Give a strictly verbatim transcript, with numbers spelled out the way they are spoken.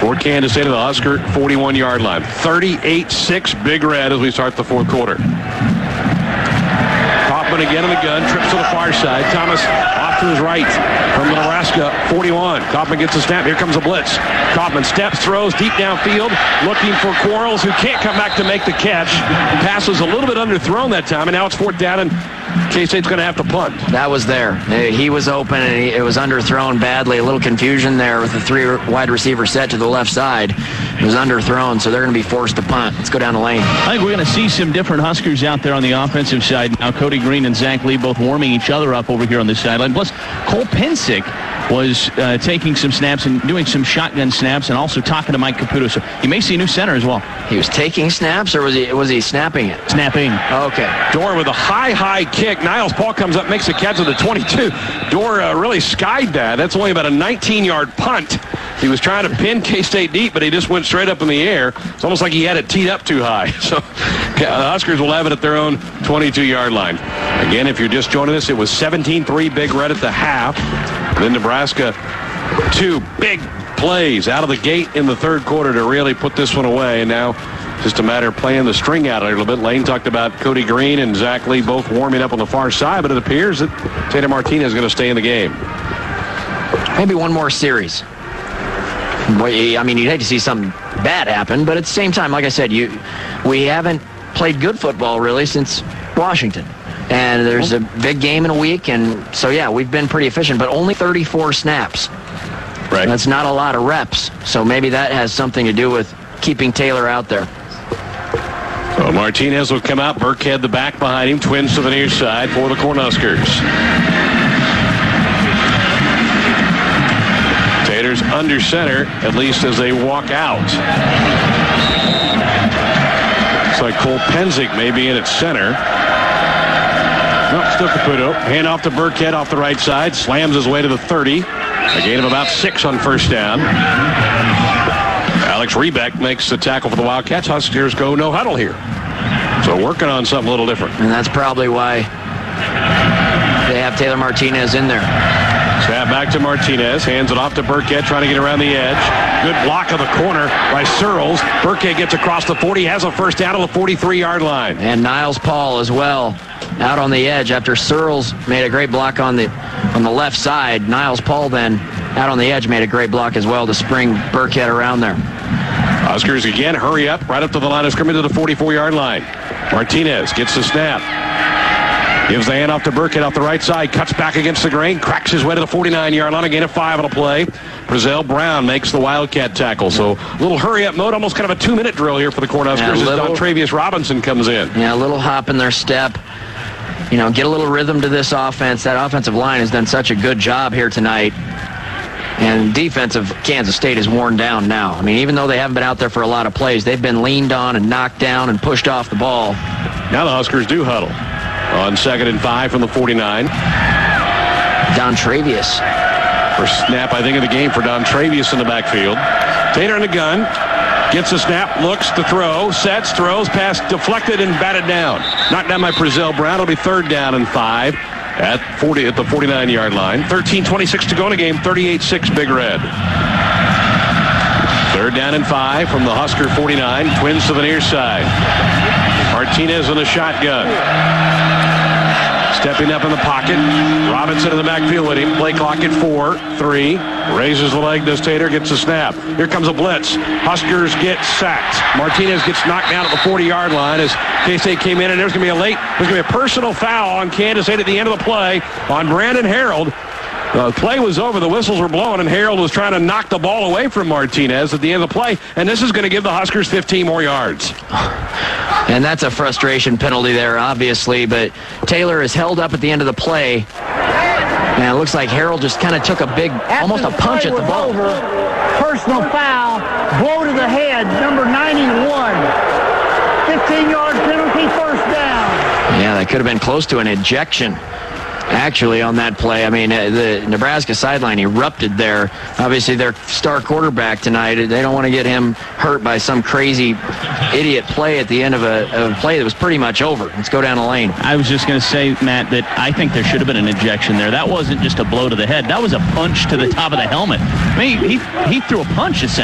for Kansas State to the Husker forty-one-yard line. thirty-eight six Big Red as we start the fourth quarter. Kaufman again in the gun, trips to the far side. Thomas off to his right from Nebraska, forty-one. Kaufman gets a snap. Here comes a blitz. Kaufman steps, throws deep downfield, looking for Quarles, who can't come back to make the catch. Passes a little bit underthrown that time, and now it's fourth down, and K-State's going to have to punt. That was there. He was open, and he, it was underthrown badly. A little confusion there with the three wide receiver set to the left side. It was underthrown, so they're going to be forced to punt. Let's go down the lane. I think we're going to see some different Huskers out there on the offensive side. Now, Cody Green and Zach Lee both warming each other up over here on this sideline. Plus, Cole Pensick was uh, taking some snaps and doing some shotgun snaps and also talking to Mike Caputo. So you may see a new center as well. He was taking snaps, or was he was he snapping it? Snapping. Okay. Dorr with a high, high kick. Niles Paul comes up, makes a catch at the twenty-two. Dorr uh, really skied that. That's only about a nineteen-yard punt. He was trying to pin K-State deep, but he just went straight up in the air. It's almost like he had it teed up too high. So the Huskers will have it at their own twenty-two-yard line. Again, if you're just joining us, it was seventeen three Big Red at the half. Then Nebraska, two big plays out of the gate in the third quarter to really put this one away. And now just a matter of playing the string out a little bit. Lane talked about Cody Green and Zach Lee both warming up on the far side, but it appears that Taylor Martinez is going to stay in the game. Maybe one more series. I mean, you'd hate to see something bad happen, but at the same time, like I said, you we haven't played good football really since Washington. And there's a big game in a week, and so, yeah, we've been pretty efficient, but only thirty-four snaps. Right. That's not a lot of reps, so maybe that has something to do with keeping Taylor out there. Well, Martinez will come out. Burkhead the back behind him. Twins to the near side for the Cornhuskers. Taters under center, at least as they walk out. Looks like Cole Pensick may be in at center. No, still Caputo. Hand off to Burkhead off the right side. Slams his way to the thirty. A gain of about six on first down. Alex Rebeck makes the tackle for the Wildcats. Huskers go no huddle here. So working on something a little different. And that's probably why they have Taylor Martinez in there. Snap back to Martinez. Hands it off to Burkhead, trying to get around the edge. Good block of the corner by Searles. Burkhead gets across the forty, has a first down to the forty-three-yard line. And Niles Paul as well, out on the edge after Searles made a great block on the on the left side. Niles Paul then out on the edge made a great block as well to spring Burkhead around there. Huskers again hurry up right up to the line of scrimmage to the forty-four-yard line. Martinez gets the snap. Gives the handoff to Burkhead off the right side. Cuts back against the grain. Cracks his way to the forty-nine-yard line. A gain of five on a play. Brazil Brown makes the Wildcat tackle. So a little hurry-up mode. Almost kind of a two-minute drill here for the Cornhuskers yeah, as Don Travius Robinson comes in. Yeah, a little hop in their step. You know, get a little rhythm to this offense. That offensive line has done such a good job here tonight. And defense of Kansas State is worn down now. I mean, even though they haven't been out there for a lot of plays, they've been leaned on and knocked down and pushed off the ball. Now the Huskers do huddle. On second and five from the forty-nine. Don Travius. First snap, I think, of the game for Don Travius in the backfield. Taylor in the gun. Gets a snap, looks to throw, sets, throws, pass deflected and batted down. Knocked down by Brazil Brown. It'll be third down and five at forty at the forty-nine-yard line. thirteen twenty-six to go in the game. thirty-eight six Big Red. Third down and five from the Husker forty-nine. Twins to the near side. Martinez in the shotgun. Stepping up in the pocket. Robinson in the backfield with him. Play clock at four, three. Raises the leg, does Tater, gets a snap. Here comes a blitz. Huskers get sacked. Martinez gets knocked down at the forty-yard line as K-State came in, and there's going to be a late, there's going to be a personal foul on Kansas State at the end of the play on Brandon Harold. The play was over, the whistles were blowing, and Harold was trying to knock the ball away from Martinez at the end of the play, and this is going to give the Huskers fifteen more yards. And that's a frustration penalty there, obviously, but Taylor is held up at the end of the play, and it looks like Harold just kind of took a big, almost a punch at the ball. Over, personal foul, blow to the head, number ninety-one. fifteen-yard penalty, first down. Yeah, that could have been close to an ejection. Actually, on that play, I mean, the Nebraska sideline erupted there. Obviously, their star quarterback tonight, they don't want to get him hurt by some crazy idiot play at the end of a, of a play that was pretty much over. Let's go down the lane. I was just going to say, Matt, that I think there should have been an ejection there. That wasn't just a blow to the head. That was a punch to the top of the helmet. I mean, he, he threw a punch, essentially.